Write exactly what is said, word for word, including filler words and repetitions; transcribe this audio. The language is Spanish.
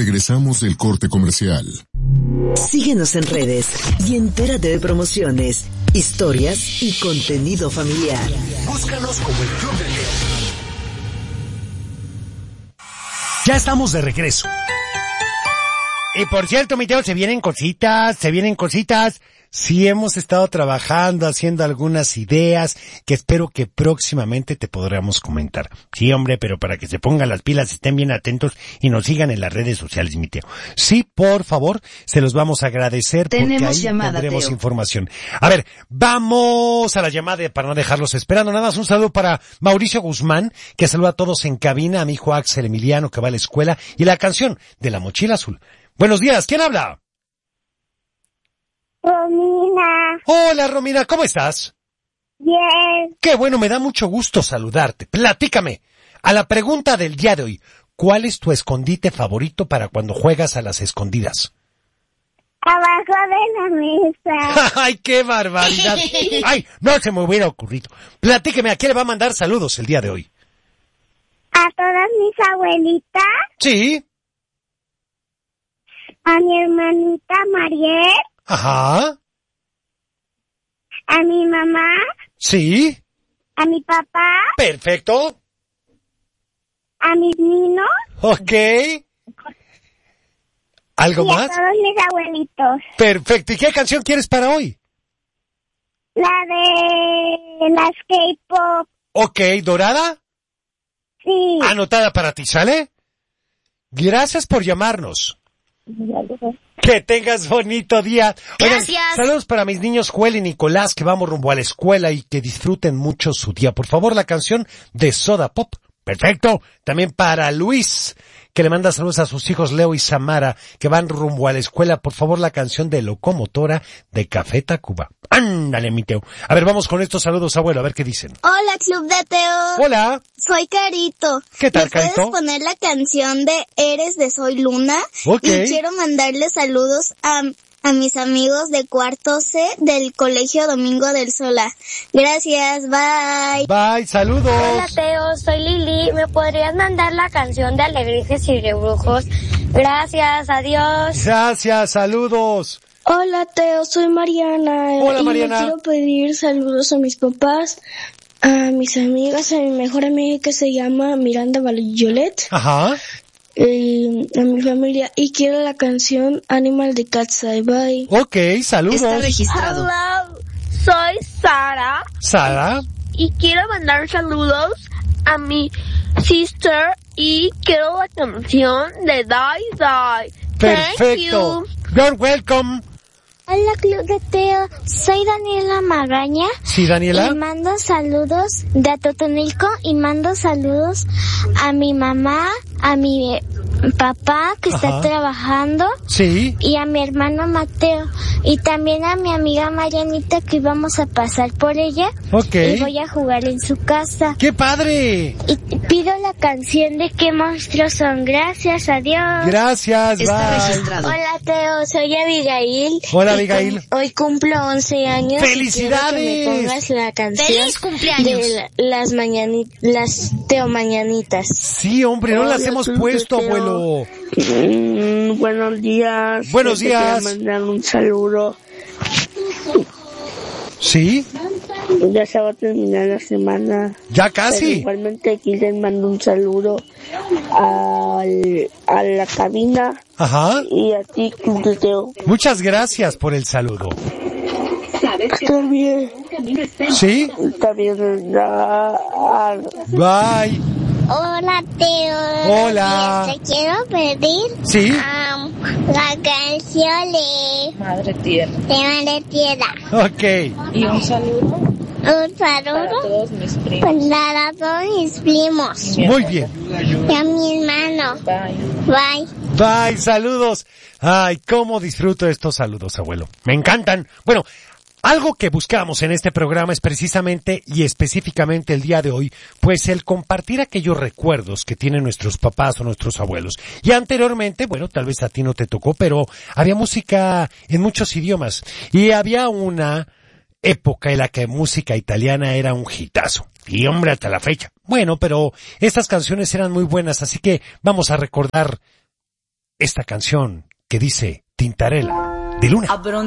regresamos del corte comercial. Síguenos en redes y entérate de promociones, historias y contenido familiar. Búscanos como el Club del León. Ya estamos de regreso. Y por cierto, mi tío, se vienen cositas, se vienen cositas. Sí, hemos estado trabajando, haciendo algunas ideas que espero que próximamente te podamos comentar. Sí, hombre, pero para que se pongan las pilas, estén bien atentos y nos sigan en las redes sociales, mi tío. Sí, por favor, se los vamos a agradecer porque Tenemos ahí llamada, tendremos Teo. información. A ver, vamos a la llamada para no dejarlos esperando. Nada más un saludo para Mauricio Guzmán, que saluda a todos en cabina, a mi hijo Axel Emiliano, que va a la escuela, y la canción de La Mochila Azul. Buenos días, ¿quién habla? Romina. Hola, Romina, ¿cómo estás? Bien. Qué bueno, me da mucho gusto saludarte. Platícame, a la pregunta del día de hoy, ¿cuál es tu escondite favorito para cuando juegas a las escondidas? Abajo de la mesa. ¡Ay, qué barbaridad! ¡Ay, no se me hubiera ocurrido! Platíqueme, ¿a quién le va a mandar saludos el día de hoy? A todas mis abuelitas. Sí. A mi hermanita Mariel. Ajá. A mi mamá. Sí. A mi papá. Perfecto. A mis ninos. Ok. ¿Algo y más? a todos mis abuelitos. Perfecto. ¿Y qué canción quieres para hoy? La de las K-pop. Ok, ¿dorada? Sí. Anotada para ti, ¿sale? Gracias por llamarnos. Que tengas bonito día. Oigan, Gracias. saludos para mis niños Joel y Nicolás, que vamos rumbo a la escuela y que disfruten mucho su día. Por favor, la canción de Soda Pop. Perfecto. También para Luis, que le manda saludos a sus hijos Leo y Samara, que van rumbo a la escuela. Por favor, la canción de Locomotora de Café Tacuba. Ándale, mi Teo. A ver, vamos con estos saludos, abuelo, a ver qué dicen. Hola, Club de Teo. Hola. Soy Carito. ¿Qué tal, ¿Me puedes Carito? poner la canción de Eres de Soy Luna? Ok. Y quiero mandarle saludos a, a mis amigos de cuarto C del Colegio Domingo del Sola. Gracias, bye. Bye, saludos. Hola Teo, soy Lili. ¿Me podrías mandar la canción de Alegrijes y Rebrujos? Gracias, adiós. Gracias, saludos. Hola Teo, soy Mariana. Hola, y Mariana. le quiero pedir saludos a mis papás, a mis amigas, a mi mejor amiga que se llama Miranda Valliolet, Ajá. y a mi familia. Y quiero la canción Animal de Cat's Eye. Bye. Ok, saludos. Está registrado. Hello, soy Sara Sara. y quiero mandar saludos a mi sister y quiero la canción de Die Die. Thank Perfecto. you. You're welcome. Hola, Club de Teo. Soy Daniela Magaña. Sí, Daniela. Y mando saludos de Atotonilco y mando saludos a mi mamá, a mi papá que Ajá. está trabajando Sí. y a mi hermano Mateo y también a mi amiga Marianita que íbamos a pasar por ella Ok. y voy a jugar en su casa. ¡Qué padre! Y pido la canción de Qué monstruos son. Gracias, adiós. Gracias, Está bye. registrado. Hola Teo, soy Abigail. Hola, Y Abigail. cum- Hoy cumplo once años. ¡Felicidades! Y quiero que me pongas la canción ¡Feliz cumpleaños! de la- las mañanitas, las Teo Mañanitas. Sí, hombre, no las Hola, hemos Club de puesto, Teo. abuelo. Mm, buenos días. Buenos Yo te quería días. mandar un saludo. ¿Sí? Ya se va a terminar la semana. Ya Pero casi. igualmente aquí les mando un saludo al, a la cabina Ajá. y a ti, Club de Teo. Muchas gracias por el saludo. Está bien. ¿Sí? Está bien. Ya, ah, Bye. Hola Teo. Hola. Te quiero pedir ¿Sí? um, la canción de Madre Tierra. de Madre Tierra. Ok. Y un saludo Un para saludo todos mis primos. para todos mis primos Muy bien. y a mi hermano. Bye. Bye. Bye, saludos. Ay, cómo disfruto estos saludos, abuelo. Me encantan. Bueno, algo que buscamos en este programa es precisamente y específicamente el día de hoy, pues el compartir aquellos recuerdos que tienen nuestros papás o nuestros abuelos. Y anteriormente, bueno, tal vez a ti no te tocó, pero había música en muchos idiomas. Y había una época en la que música italiana era un hitazo. Y hombre, hasta la fecha. Bueno, pero estas canciones eran muy buenas, así que vamos a recordar esta canción que dice Tintarella de Luna.